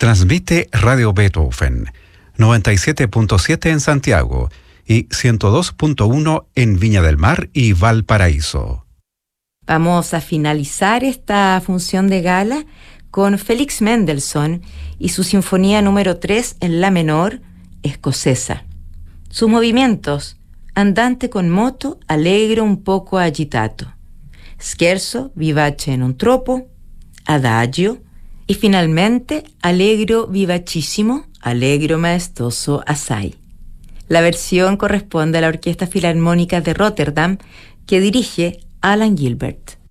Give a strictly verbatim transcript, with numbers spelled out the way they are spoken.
Transmite Radio Beethoven, noventa y siete punto siete en Santiago y ciento dos punto uno en Viña del Mar y Valparaíso. Vamos a finalizar esta función de gala con Félix Mendelssohn y su Sinfonía número tres en la menor, escocesa. Sus movimientos: andante con moto, allegro un poco agitato, scherzo vivace non troppo, adagio y finalmente allegro vivacissimo, allegro maestoso assai. La versión corresponde a la Orquesta Filarmónica de Rotterdam, que dirige Alan Gilbert.